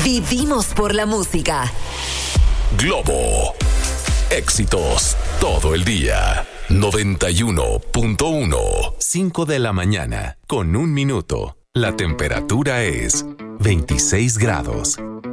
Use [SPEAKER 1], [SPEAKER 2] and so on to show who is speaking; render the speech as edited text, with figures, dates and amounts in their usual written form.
[SPEAKER 1] Vivimos por la música.
[SPEAKER 2] Globo. Éxitos todo el día. 91.1. 5 de la mañana, con 1 minuto. La temperatura es 26 grados.